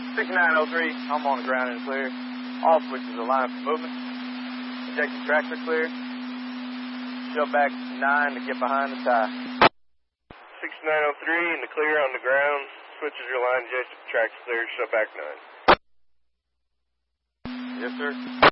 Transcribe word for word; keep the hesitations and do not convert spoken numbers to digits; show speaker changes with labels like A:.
A: sixty-nine oh three, I'm on the ground and clear. All switches are lined for movement. Ejected tracks are clear. Shove back nine to get behind the tie.
B: sixty-nine oh three in the clear on the ground. Switches are lined, ejected tracks clear. Shove back nine.
A: Yes, sir.